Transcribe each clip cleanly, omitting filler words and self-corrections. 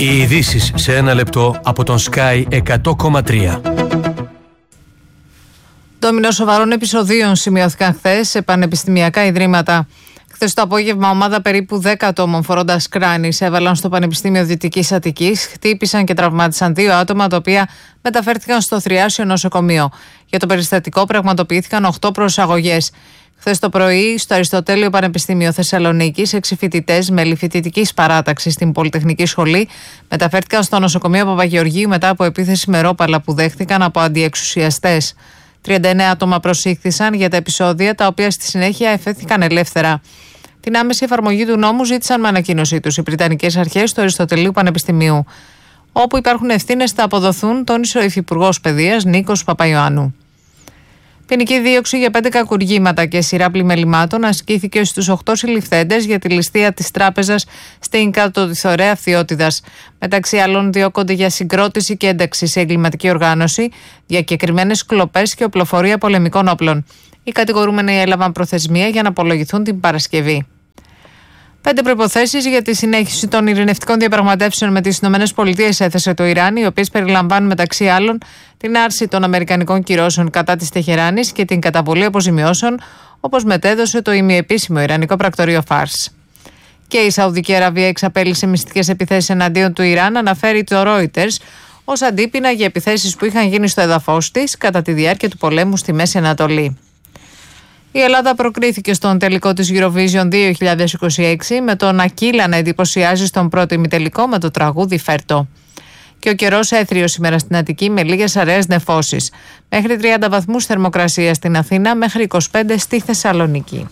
Οι ειδήσεις σε ένα λεπτό από τον Sky 100,3. Ντόμινο σοβαρών επεισοδίων σημειώθηκαν χθες σε πανεπιστημιακά ιδρύματα. Χθες το απόγευμα, ομάδα περίπου 10 ατόμων φορώντας κράνης έβαλαν στο Πανεπιστήμιο Δυτικής Αττικής, χτύπησαν και τραυμάτισαν 2 άτομα, τα οποία μεταφέρθηκαν στο Θριάσιο νοσοκομείο. Για το περιστατικό πραγματοποιήθηκαν 8 προσαγωγές. Χθες το πρωί, στο Αριστοτέλειο Πανεπιστήμιο Θεσσαλονίκης, 6 φοιτητές μέλη φοιτητικής παράταξης στην Πολυτεχνική Σχολή μεταφέρθηκαν στο νοσοκομείο Παπαγεωργίου μετά από επίθεση με ρόπαλα που δέχτηκαν από αντιεξουσιαστές. 39 άτομα προσήχθησαν για τα επεισόδια, τα οποία στη συνέχεια εφέθηκαν ελεύθερα. Την άμεση εφαρμογή του νόμου ζήτησαν με ανακοίνωσή τους οι Βρυτανικές Αρχές του Αριστοτελείου Πανεπιστημίου. Όπου υπάρχουν ευθύνες θα αποδοθούν, τόνισε ο Υφυπουργός Παιδείας Νίκος Παπαϊωάννου. Ποινική δίωξη για 5 κακουργήματα και σειρά πλημελημάτων ασκήθηκε στους 8 συλληφθέντες για τη ληστεία της τράπεζας στην Κατοδυθωρέα Φθιώτιδας. Μεταξύ άλλων, διώκονται για συγκρότηση και ένταξη σε εγκληματική οργάνωση, διακεκριμένες κλοπές και οπλοφορία πολεμικών όπλων. Οι κατηγορούμενοι έλαβαν προθεσμία για να απολογηθούν την Παρασκευή. 5 προϋποθέσεις για τη συνέχιση των ειρηνευτικών διαπραγματεύσεων με τις ΗΠΑ έθεσε το Ιράν, οι οποίες περιλαμβάνουν μεταξύ άλλων την άρση των αμερικανικών κυρώσεων κατά της Τεχεράνης και την καταβολή αποζημιώσεων, όπως μετέδωσε το ημιεπίσημο Ιρανικό πρακτορείο Φάρς. Και η Σαουδική Αραβία εξαπέλυσε μυστικές επιθέσεις εναντίον του Ιράν, αναφέρει το Reuters, ως αντίπεινα για επιθέσεις που είχαν γίνει στο έδαφος της κατά τη διάρκεια του πολέμου στη Μέση Ανατολή. Η Ελλάδα προκρίθηκε στον τελικό της Eurovision 2026 με τον Ακύλα να εντυπωσιάζει στον πρώτο ημιτελικό με το τραγούδι Φέρτο. Και ο καιρός έθριος σήμερα στην Αττική με λίγες αραιές νεφώσεις. Μέχρι 30 βαθμούς θερμοκρασία στην Αθήνα, μέχρι 25 στη Θεσσαλονίκη.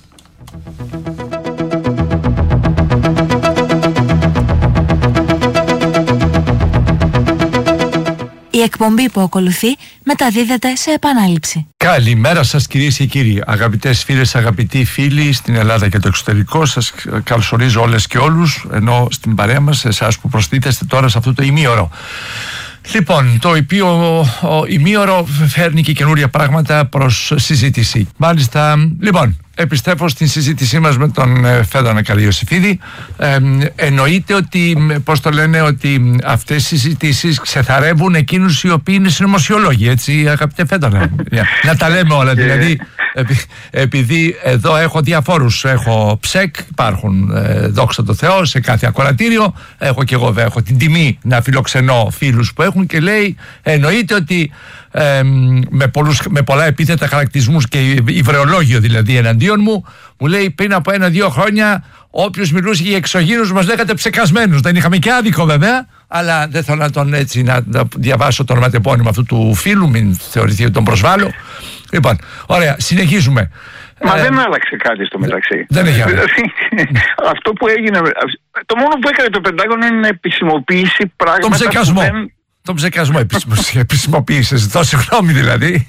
Η εκπομπή που ακολουθεί μεταδίδεται σε επανάληψη. Καλημέρα σας κυρίες και κύριοι, αγαπητές φίλες, αγαπητοί φίλοι στην Ελλάδα και το εξωτερικό. Σας καλωσορίζω όλες και όλους, ενώ στην παρέα μας εσάς που προστίθεστε τώρα σε αυτό το ημίωρο. Λοιπόν, το ημίωρο φέρνει και καινούρια πράγματα προς συζήτηση. Μάλιστα, λοιπόν, επιστρέφω στην συζήτησή μας με τον Φέδωνα Καριωσηφίδη. Εννοείται ότι, πώς το λένε, ότι αυτές οι συζητήσεις ξεθαρεύουν εκείνους οι οποίοι είναι συνωμοσιολόγοι, έτσι αγαπητέ Φέδωνα? Να τα λέμε όλα, δηλαδή, επειδή εδώ έχω διαφόρους, έχω ψεκ, υπάρχουν, δόξα τω Θεώ, σε κάθε ακροατήριο, έχω και εγώ έχω την τιμή να φιλοξενώ φίλους που έχουν, και λέει, εννοείται ότι με πολλά επίθετα χαρακτηρισμούς και υβρεολόγιο δηλαδή εναντίον μου λέει πριν από 1-2 χρόνια όποιος μιλούσε για εξωγήινους μας λέγατε ψεκασμένους. Δεν είχαμε και άδικο βέβαια, αλλά δεν θέλω να διαβάσω το ονοματεπώνυμο αυτού του φίλου, μην θεωρηθεί ότι τον προσβάλλω. Λοιπόν, ωραία, συνεχίζουμε. Μα δεν άλλαξε κάτι στο μεταξύ. Δεν έχει άλλαξε. Αυτό που έγινε, το μόνο που έκανε το Πεντάγωνο είναι να επισημοποιήσει πράγματα. Τον ψεκασμό. Τον ψεκασμό επισημοποίησε. Ζητώ συγγνώμη δηλαδή.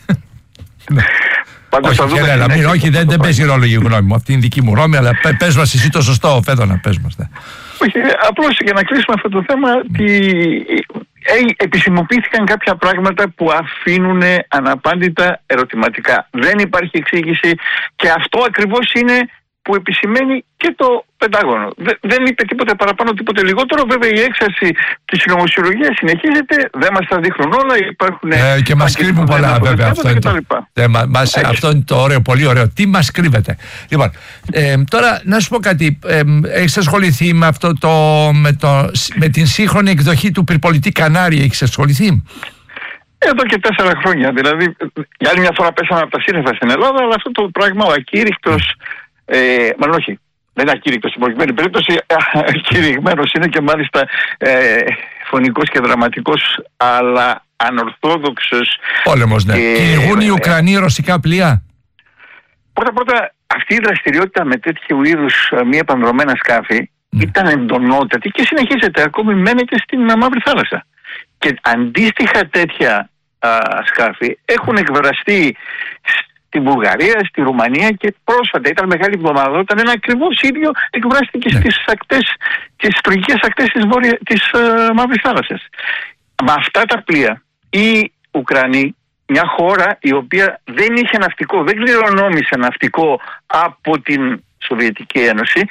Όχι, δεν παίζει ρόλο η γνώμη μου. Αυτή είναι δική μου γνώμη, αλλά πες μας εσύ το σωστό, Φέδωνα, πες μας. Όχι, απλώς για να κλείσουμε αυτό το θέμα, επισημοποιήθηκαν κάποια πράγματα που αφήνουν αναπάντητα ερωτηματικά. Δεν υπάρχει εξήγηση, και αυτό ακριβώς είναι που επισημαίνει και το Πεντάγωνο. Δεν είπε τίποτε παραπάνω, τίποτε λιγότερο. Βέβαια η έξαρση της συνωμοσιολογίας συνεχίζεται, δεν μας τα δείχνουν όλα, υπάρχουν και μας κρύβουν πολλά βέβαια. Αυτό είναι το ωραίο, πολύ ωραίο. Τι μας κρύβεται? Λοιπόν, τώρα να σου πω κάτι. Έχεις ασχοληθεί με αυτό με την σύγχρονη εκδοχή του Πυρπολιτή Κανάρι? Έχεις ασχοληθεί? Εδώ και 4 χρόνια. Δηλαδή, για άλλη μια φορά πέσαμε από τα σύννεφα στην Ελλάδα, αλλά αυτό το πράγμα, ο ακήρυκτος, μάλλον όχι, δεν είναι ακήρυκτος στην προκειμένη περίπτωση, κηρυγμένος είναι και μάλιστα φωνικός και δραματικός, αλλά ανορθόδοξος. Πόλεμος, ναι. Κυνηγούν οι Ουκρανοί ρωσικά πλοία. Πρώτα, αυτή η δραστηριότητα με τέτοιου είδους μη επανδρομένα σκάφη ήταν εντονότατη και συνεχίζεται ακόμη, μένεται στην Μαύρη Θάλασσα. Και αντίστοιχα τέτοια σκάφη έχουν εκβραστεί στη Βουλγαρία, στη Ρουμανία, και πρόσφατα ήταν μεγάλη εβδομάδα όταν ένα ακριβώς ίδιο εκβράστηκε στις τουρκικές ακτές της Μαύρης Θάλασσας. Με αυτά τα πλοία οι Ουκρανοί, μια χώρα η οποία δεν είχε ναυτικό, δεν κληρονόμησε ναυτικό από την Σοβιετική Ένωση,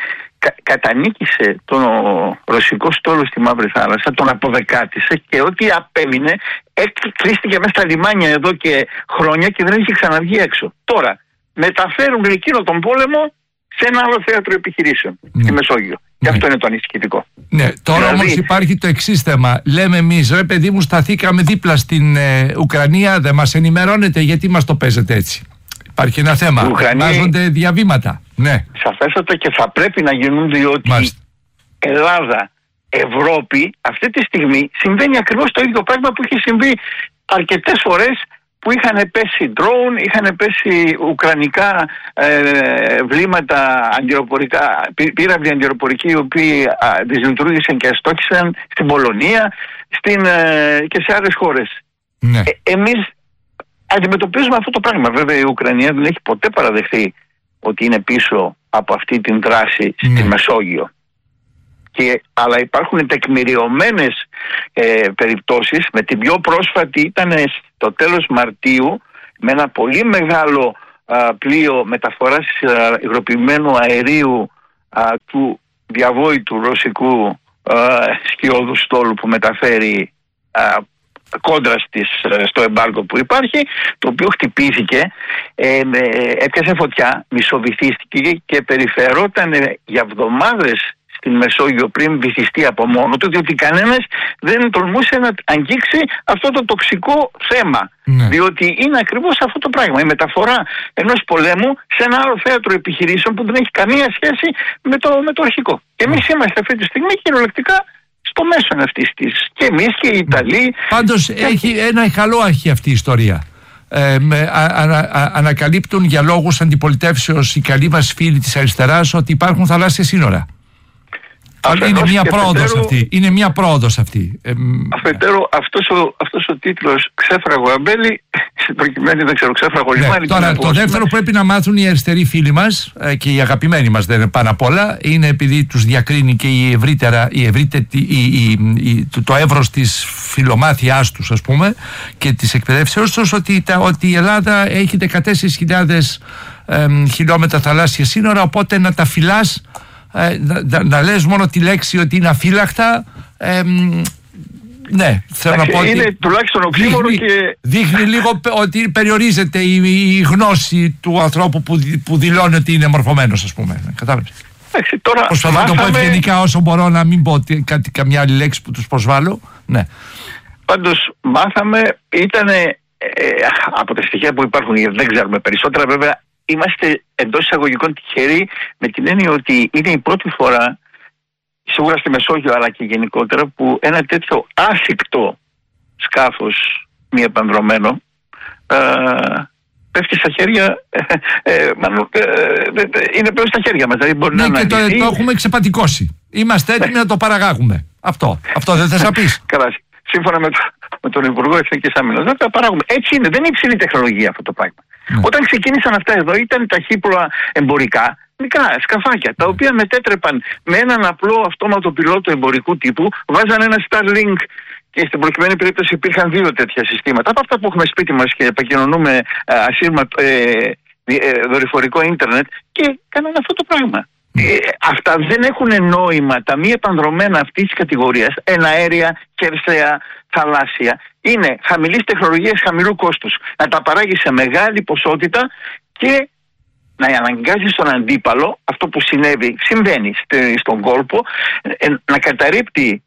κατανίκησε τον ρωσικό στόλο στη Μαύρη Θάλασσα, τον αποδεκάτησε και ό,τι απέμεινε κλείστηκε μέσα στα λιμάνια εδώ και χρόνια και δεν έχει ξαναβγεί έξω. Τώρα μεταφέρουν εκείνο τον πόλεμο σε ένα άλλο θέατρο επιχειρήσεων στη Μεσόγειο. Και αυτό είναι το ανησυχητικό. Ναι, τώρα όμως υπάρχει το εξής θέμα. Λέμε εμείς, ρε παιδί μου, σταθήκαμε δίπλα στην Ουκρανία, δεν μας ενημερώνετε, γιατί μας το παίζετε έτσι? Υπάρχει ένα θέμα. Βάζονται διαβήματα. Ναι. Σαφέστατα και θα πρέπει να γίνουν, διότι Ελλάδα, Ευρώπη, αυτή τη στιγμή συμβαίνει ακριβώς το ίδιο πράγμα που είχε συμβεί αρκετές φορές, που είχαν πέσει drone, είχαν πέσει ουκρανικά βλήματα αντιεροπορικά, πύραυλοι αντιεροπορικοί, οι οποίοι δυσλειτουργήσαν και αστόχησαν στην Πολωνία και σε άλλες χώρες. Ναι. Εμείς αντιμετωπίζουμε αυτό το πράγμα. Βέβαια η Ουκρανία δεν έχει ποτέ παραδεχθεί ότι είναι πίσω από αυτή την δράση στη Μεσόγειο. Αλλά υπάρχουν τεκμηριωμένες περιπτώσεις. Με την πιο πρόσφατη ήταν στο τέλος Μαρτίου, με ένα πολύ μεγάλο πλοίο μεταφοράς υγροποιημένου αερίου του διαβόητου ρωσικού σκιώδου στόλου που μεταφέρει κόντρα στο εμπάργκο που υπάρχει, το οποίο χτυπήθηκε, έπιασε φωτιά, μισοβυθίστηκε και περιφερόταν για εβδομάδες στην Μεσόγειο πριν βυθιστεί από μόνο του, διότι κανένας δεν τολμούσε να αγγίξει αυτό το τοξικό θέμα. Ναι. Διότι είναι ακριβώς αυτό το πράγμα, η μεταφορά ενός πολέμου σε ένα άλλο θέατρο επιχειρήσεων που δεν έχει καμία σχέση με το αρχικό. Και εμείς είμαστε αυτή τη στιγμή κυριολεκτικά στο μέσον αυτής της. Και εμείς και οι Ιταλοί. Πάντως έχει ένα καλό αρχή αυτή η ιστορία. Ανακαλύπτουν για λόγους αντιπολιτεύσεως οι καλοί μας φίλοι της αριστεράς ότι υπάρχουν θαλάσσια σύνορα. Είναι μια πρόοδος αυτή. Είναι μια πρόοδος αυτή. Αφετέρου, αυτός ο τίτλος «Ξέφραγο αμπέλι», προκειμένου δεν ξέρω, ξέφραγο λιμάνι. Τώρα, το δεύτερο πρέπει να μάθουν οι αριστεροί φίλοι μας και οι αγαπημένοι μας, δεν είναι πάνω απ' όλα, είναι επειδή τους διακρίνει και το εύρος της φιλομάθειάς τους, ας πούμε, και της εκπαιδεύσεως τους, ότι η Ελλάδα έχει 14.000 χιλιόμετρα θαλάσσια σύνορα, οπότε να τα φυλάς. Να λες μόνο τη λέξη ότι είναι αφύλακτα, ναι, θέλω να πω ότι είναι τουλάχιστον οξύμορο και δείχνει λίγο ότι περιορίζεται η γνώση του ανθρώπου που δηλώνει ότι είναι μορφωμένος, ας πούμε. Κατάλαβες? Προσπαθώ να το πω ευγενικά όσο μπορώ, να μην πω καμιά άλλη λέξη που τους προσβάλλω. Ναι. Πάντως μάθαμε, ήταν από τα στοιχεία που υπάρχουν, δεν ξέρουμε περισσότερα βέβαια. Είμαστε εντός εισαγωγικών τυχεροί, με την έννοια ότι είναι η πρώτη φορά, σίγουρα στη Μεσόγειο αλλά και γενικότερα, που ένα τέτοιο άσυκτο σκάφος, μη επανδρωμένο, πέφτει στα χέρια, είναι πλέον στα χέρια μας. Δηλαδή μπορεί και το έχουμε ξεπατικώσει. Είμαστε έτοιμοι να το παραγάγουμε. Αυτό δεν θες να πεις? Καλά, σύμφωνα με τον Υπουργό Εθνικής Άμυνας, δεν θα παράγουμε. Έτσι είναι, δεν είναι υψηλή τεχνολογία αυτό το πράγμα. Όταν ξεκίνησαν αυτά εδώ ήταν ταχύπλοα εμπορικά, μικρά σκαφάκια, τα οποία μετέτρεπαν με έναν απλό αυτόματο πιλότο εμπορικού τύπου, βάζαν ένα Starlink και στην προκειμένη περίπτωση υπήρχαν 2 τέτοια συστήματα. Από αυτά που έχουμε σπίτι μας και επικοινωνούμε δορυφορικό ίντερνετ, και κάνανε αυτό το πράγμα. Αυτά δεν έχουν νόημα. Τα μη επανδρομένα αυτής της κατηγορίας, εναέρια, χερσαία, θαλάσσια, είναι χαμηλής τεχνολογίας, χαμηλού κόστους. Να τα παράγει σε μεγάλη ποσότητα και να αναγκάζει τον αντίπαλο, αυτό που συμβαίνει στον κόλπο, να καταρρίπτει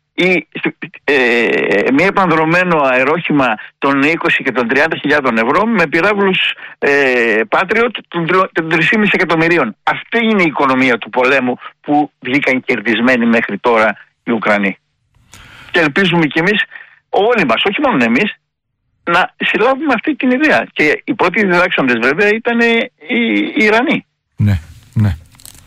μία επανδρομένο αερόχημα των 20 και των 30.000 ευρώ με πυράβλους Patriot των 3,5 εκατομμυρίων. Αυτή είναι η οικονομία του πολέμου που βγήκαν κερδισμένοι μέχρι τώρα οι Ουκρανοί. Και ελπίζουμε κι εμείς, όλοι μας, όχι μόνο εμείς, να συλλάβουμε αυτή την ιδέα. Και οι πρώτοι διδάξαντες βέβαια ήταν οι Ιρανοί. Ναι, ναι.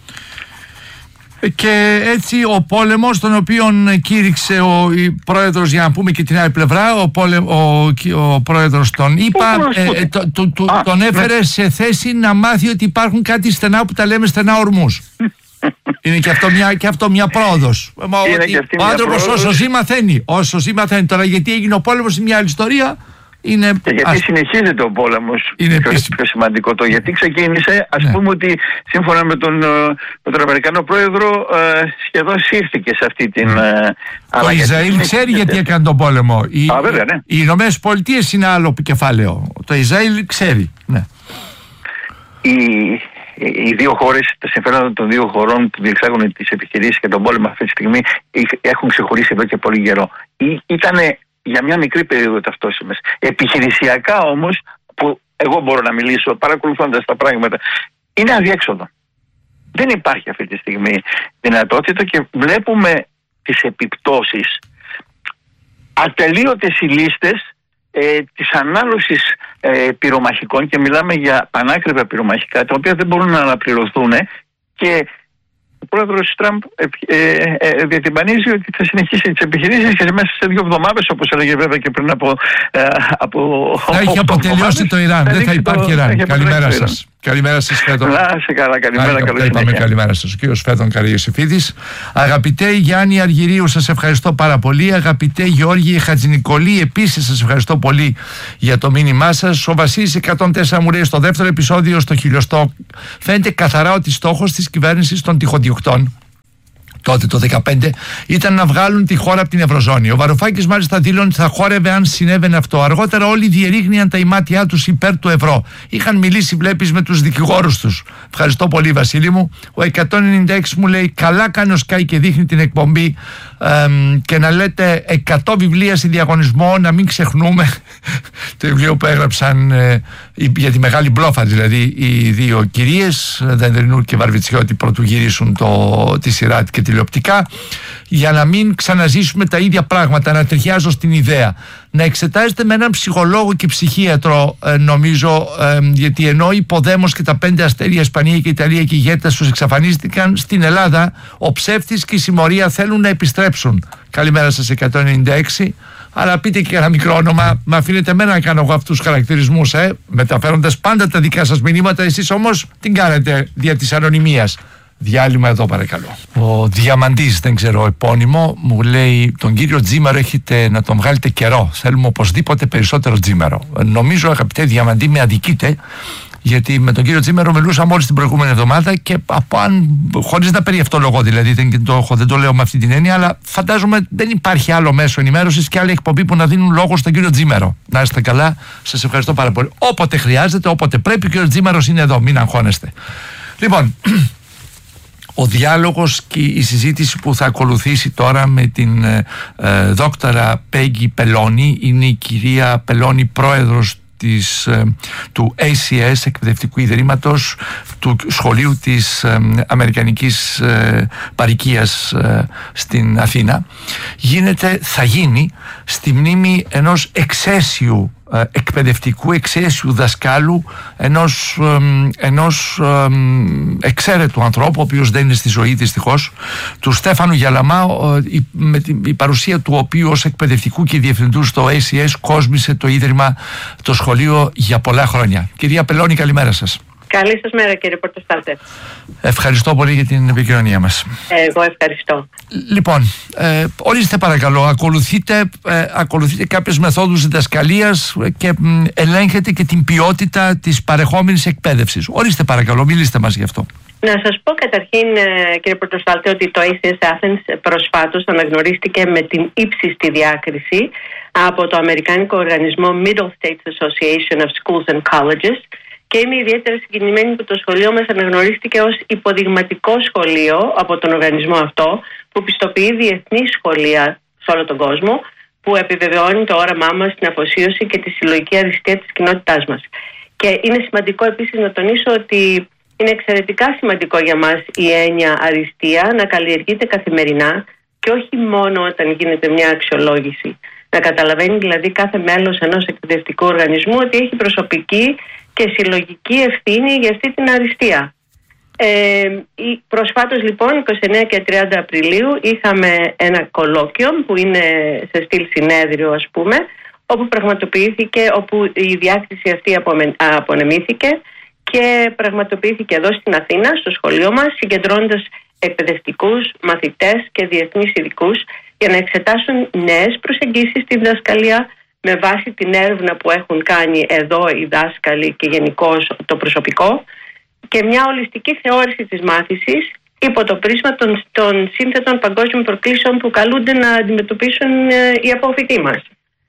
Και έτσι ο πόλεμος, τον οποίον κήρυξε ο πρόεδρος, για να πούμε και την άλλη πλευρά, ο πρόεδρος τον τον έφερε σε θέση να μάθει ότι υπάρχουν κάτι στενά που τα λέμε στενά ορμούς. Είναι και αυτό μια πρόοδος. Ο άνθρωπος όσο ζει μαθαίνει. Τώρα γιατί έγινε ο πόλεμος είναι μια άλλη ιστορία. Και γιατί συνεχίζεται ο πόλεμος, πιο σημαντικό το γιατί ξεκίνησε, πούμε ότι σύμφωνα με τον Αμερικανό πρόεδρο σχεδόν σύρθηκε σε αυτή την το Ισραήλ ξέρει γιατί έκανε τον πόλεμο. Βέβαια, ναι. Οι Ηνωμένες Πολιτείες είναι άλλο κεφάλαιο. Το Ισραήλ ξέρει. Ναι. Οι δύο χώρες, τα συμφέροντα των δύο χωρών που διεξάγουν τις επιχειρήσεις και τον πόλεμο αυτή τη στιγμή έχουν ξεχωρίσει εδώ και πολύ καιρό. Ήταν για μια μικρή περίοδο ταυτόσιμες. Επιχειρησιακά όμως, που εγώ μπορώ να μιλήσω παρακολουθώντας τα πράγματα, είναι αδιέξοδο. Δεν υπάρχει αυτή τη στιγμή δυνατότητα και βλέπουμε τις επιπτώσεις. Ατελείωτες οι λίστες της ανάλωσης πυρομαχικών, και μιλάμε για πανάκριβα πυρομαχικά τα οποία δεν μπορούν να αναπληρωθούν, και ο πρόεδρος Τραμπ διατυμπανίζει ότι θα συνεχίσει τις επιχειρήσεις και μέσα σε 2 εβδομάδες, όπως έλεγε βέβαια και πριν από θα έχει αποτελειώσει το Ιράν, δεν θα υπάρχει Ιράν. Καλημέρα σας. Καλημέρα σας, Φέδων. Να σε καλά, καλημέρα. Καλημέρα σας. Ο κύριος Φέδων Καραϊωσηφίδης. Αγαπητέ Γιάννη Αργυρίου, σας ευχαριστώ πάρα πολύ. Αγαπητέ Γεώργη Χατζηνικολή, επίσης σας ευχαριστώ πολύ για το μήνυμά σας. Ο Βασίλης 104 μου λέει στο δεύτερο επεισόδιο στο χιλιοστό φαίνεται καθαρά ότι στόχος της κυβέρνησης των τυχοδιοκτών τότε το 2015 ήταν να βγάλουν τη χώρα από την Ευρωζώνη. Ο Βαρουφάκης μάλιστα δήλωνε ότι θα χόρευε αν συνέβαινε αυτό. Αργότερα όλοι διερρήγνυαν τα ημάτια τους υπέρ του ευρώ. Είχαν μιλήσει, βλέπεις, με τους δικηγόρους τους. Ευχαριστώ πολύ, Βασίλη μου. Ο 196 μου λέει: καλά κάνει ο Sky και δείχνει την εκπομπή και να λέτε 100 βιβλία σε διαγωνισμό, να μην ξεχνούμε το βιβλίο που έγραψαν για τη μεγάλη μπλόφα, δηλαδή οι δύο κυρίες, Δενδρινού και Βαρβιτσιώτη, πρωτού γυρίσουν τη σειρά και τηλεοπτικά, για να μην ξαναζήσουμε τα ίδια πράγματα. Να ταιριάζω στην ιδέα να εξετάζεται με έναν ψυχολόγο και ψυχίατρο, νομίζω, γιατί ενώ οι Ποδέμος και τα 5 αστέρια, Ισπανία και Ιταλία και οι ηγέτες τους εξαφανίστηκαν, στην Ελλάδα ο ψεύτης και η συμμορία θέλουν να επιστρέψουν. Καλημέρα σας 196. Αλλά πείτε και ένα μικρό όνομα, με αφήνετε εμένα να κάνω εγώ αυτούς τους χαρακτηρισμούς, μεταφέροντας πάντα τα δικά σας μηνύματα. Εσείς όμως την κάνετε δια της ανωνυμίας. Διάλειμμα εδώ, παρακαλώ. Ο Διαμαντής, δεν ξέρω επώνυμο, μου λέει: τον κύριο Τζίμερο έχετε να τον βγάλετε καιρό. Θέλουμε οπωσδήποτε περισσότερο Τζίμερο. Νομίζω, αγαπητέ Διαμαντή, με αδικείτε, γιατί με τον κύριο Τζίμερο μιλούσα μόλις την προηγούμενη εβδομάδα και χωρίς να περιευτολογώ, δηλαδή δεν το λέω με αυτή την έννοια, αλλά φαντάζομαι δεν υπάρχει άλλο μέσο ενημέρωσης και άλλη εκπομπή που να δίνουν λόγο στον κύριο Τζίμερο. Να είστε καλά, σας ευχαριστώ πάρα πολύ. Όποτε χρειάζεται, όποτε πρέπει, ο κύριος Τζίμερος είναι εδώ, μην αγχώνεστε. Λοιπόν, ο διάλογος και η συζήτηση που θα ακολουθήσει τώρα με την δόκτωρα Πέγγι Πελώνη, είναι η κυρία Πελώνη πρόεδρος του ACS, Εκπαιδευτικού Ιδρύματος, του σχολείου της Αμερικανικής Παροικίας στην Αθήνα. Θα γίνει στη μνήμη ενός εξαίσιου εκπαιδευτικού, εξαίσιου δασκάλου, ενός εξαίρετου ανθρώπου, ο οποίος δεν είναι στη ζωή δυστυχώς, του Στέφανου Γιαλαμά, με η παρουσία του οποίου ως εκπαιδευτικού και διευθυντού στο ACS κόσμησε το Ίδρυμα, το σχολείο, για πολλά χρόνια. Κυρία Πελώνη, καλημέρα σας. Καλή σας μέρα, κύριε Πορτοστάλτε. Ευχαριστώ πολύ για την επικοινωνία μας. Εγώ ευχαριστώ. Λοιπόν, ορίστε παρακαλώ, ακολουθείτε κάποιες μεθόδους διδασκαλίας και ελέγχετε και την ποιότητα της παρεχόμενης εκπαίδευσης. Ορίστε παρακαλώ, μιλήστε μας γι' αυτό. Να σας πω καταρχήν, κύριε Πορτοστάλτε, ότι το ACS Athens προσφάτως αναγνωρίστηκε με την ύψιστη διάκριση από το Αμερικάνικο Οργανισμό Middle States Association of Schools and Colleges, και είμαι ιδιαίτερα συγκινημένη που το σχολείο μας αναγνωρίστηκε ως υποδειγματικό σχολείο από τον οργανισμό αυτό, που πιστοποιεί διεθνή σχολεία σε όλο τον κόσμο, που επιβεβαιώνει το όραμά μας, την αφοσίωση και τη συλλογική αριστεία της κοινότητάς μας. Και είναι σημαντικό επίσης να τονίσω ότι είναι εξαιρετικά σημαντικό για μας η έννοια αριστεία να καλλιεργείται καθημερινά και όχι μόνο όταν γίνεται μια αξιολόγηση. Να καταλαβαίνει δηλαδή κάθε μέλος ενός εκπαιδευτικού οργανισμού ότι έχει προσωπική και συλλογική ευθύνη για αυτή την αριστεία. Προσφάτως λοιπόν, 29 και 30 Απριλίου, είχαμε ένα κολόκιο που είναι σε στυλ συνέδριο, ας πούμε, όπου πραγματοποιήθηκε, όπου η διάκριση αυτή απονεμήθηκε και πραγματοποιήθηκε εδώ στην Αθήνα, στο σχολείο μας, συγκεντρώνοντας εκπαιδευτικούς, μαθητές και διεθνείς ειδικούς για να εξετάσουν νέες προσεγγίσεις στη διδασκαλία, με βάση την έρευνα που έχουν κάνει εδώ οι δάσκαλοι και γενικώς το προσωπικό, και μια ολιστική θεώρηση της μάθησης υπό το πρίσμα των σύνθετων παγκόσμιων προκλήσεων που καλούνται να αντιμετωπίσουν οι αποφοιτοί μας.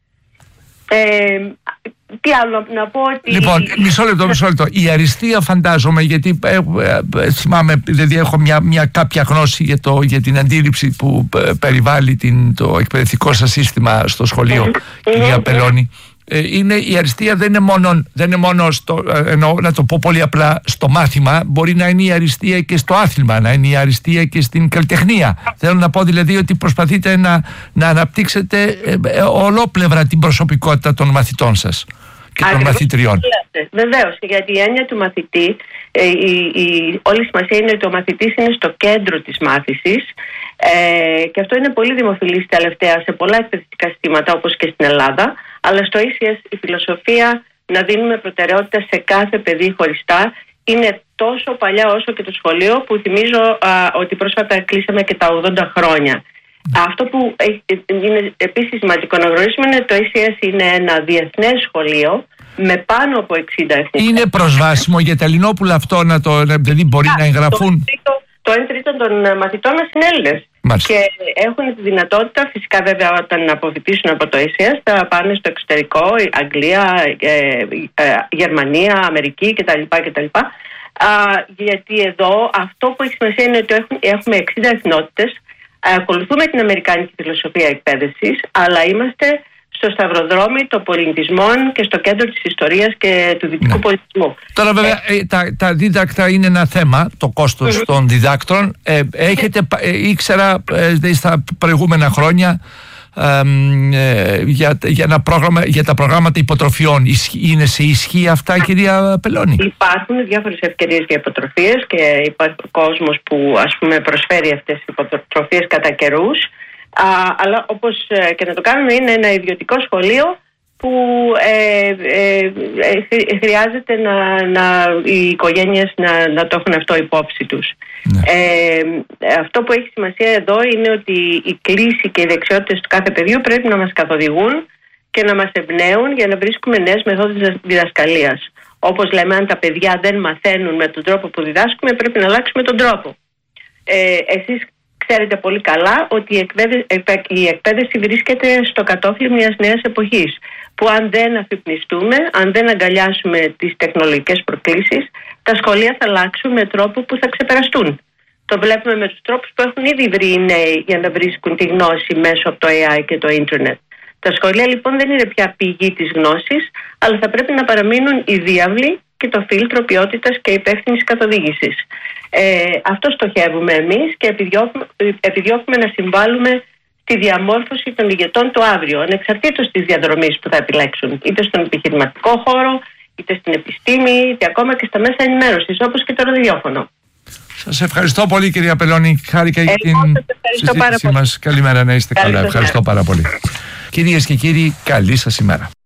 Τι άλλο να πω ότι... Λοιπόν, μισό λεπτό. Η αριστεία, φαντάζομαι, γιατί θυμάμαι, δηλαδή έχω μια κάποια γνώση για την αντίληψη που περιβάλλει το εκπαιδευτικό σας σύστημα στο σχολείο, κυρία Πελώνη. Η αριστεία δεν είναι μόνο να το πω πολύ απλά, στο μάθημα. Μπορεί να είναι η αριστεία και στο άθλημα, να είναι η αριστεία και στην καλλιτεχνία. Θέλω να πω δηλαδή ότι προσπαθείτε να αναπτύξετε ολόπλευρα την προσωπικότητα των μαθητών σας και των μαθητριών. Βεβαίως, γιατί η έννοια του μαθητή, όλη η σημασία είναι ότι ο μαθητής είναι στο κέντρο της μάθησης, και αυτό είναι πολύ δημοφιλής τελευταία σε πολλά εκπαιδευτικά συστήματα όπως και στην Ελλάδα, αλλά στο ECS η φιλοσοφία να δίνουμε προτεραιότητα σε κάθε παιδί χωριστά είναι τόσο παλιά όσο και το σχολείο, που θυμίζω ότι πρόσφατα κλείσαμε και τα 80 χρόνια. Αυτό που είναι επίσης σημαντικό να γνωρίσουμε είναι ότι το ECS είναι ένα διεθνές σχολείο με πάνω από 60 εθνικά. Είναι προσβάσιμο για τα Ελληνόπουλα αυτό, δηλαδή μπορεί να εγγραφούν? Το 1/3 των μαθητών μας είναι Έλληνες. Και έχουν τη δυνατότητα, φυσικά βέβαια όταν αποφοιτήσουν από το ECS θα πάνε στο εξωτερικό, Αγγλία, Γερμανία, Αμερική κτλ. Γιατί εδώ αυτό που έχει σημασία είναι ότι έχουμε 60 εθνότητες, ακολουθούμε την αμερικάνικη φιλοσοφία εκπαίδευσης, αλλά είμαστε στο σταυροδρόμι των πολιτισμών και στο κέντρο της ιστορίας και του δυτικού πολιτισμού. Τώρα βέβαια τα δίδακτα είναι ένα θέμα, το κόστος των διδάκτρων. Ήξερα στα προηγούμενα χρόνια για τα προγράμματα υποτροφιών. Είναι σε ισχύ αυτά, κυρία Πελώνη? Υπάρχουν διάφορες ευκαιρίες για υποτροφίες και υπάρχει κόσμος που προσφέρει αυτές τις υποτροφίες κατά καιρούς. Αλλά όπως και να το κάνουμε, είναι ένα ιδιωτικό σχολείο που χρειάζεται οι οικογένειες να το έχουν αυτό υπόψη τους. Αυτό που έχει σημασία εδώ είναι ότι η κλίση και οι δεξιότητες του κάθε παιδιού πρέπει να μας καθοδηγούν και να μας εμπνέουν για να βρίσκουμε νέες μεθόδους διδασκαλίας. Όπως λέμε, αν τα παιδιά δεν μαθαίνουν με τον τρόπο που διδάσκουμε, πρέπει να αλλάξουμε τον τρόπο. Εσείς ξέρετε πολύ καλά ότι η εκπαίδευση βρίσκεται στο κατόφλι μιας νέας εποχής, που αν δεν αφυπνιστούμε, αν δεν αγκαλιάσουμε τις τεχνολογικές προκλήσεις, τα σχολεία θα αλλάξουν με τρόπο που θα ξεπεραστούν. Το βλέπουμε με τους τρόπους που έχουν ήδη βρει οι νέοι για να βρίσκουν τη γνώση μέσω από το AI και το ίντερνετ. Τα σχολεία λοιπόν δεν είναι πια πηγή της γνώσης, αλλά θα πρέπει να παραμείνουν οι διάβλοι και το φίλτρο ποιότητας και υπεύθυνης καθοδήγησης. Αυτό στοχεύουμε εμείς και επιδιώκουμε να συμβάλλουμε στη διαμόρφωση των ηγετών του αύριο, ανεξαρτήτως της διαδρομής που θα επιλέξουν, είτε στον επιχειρηματικό χώρο, είτε στην επιστήμη, είτε ακόμα και στα μέσα ενημέρωσης, όπως και το ραδιόφωνο. Σας ευχαριστώ πολύ, κυρία Πελώνη. Χάρηκα για την συζήτησή μας. Καλημέρα, να είστε καλά. Ευχαριστώ πάρα πολύ. Κυρίες και κύριοι, καλή σας ημέρα.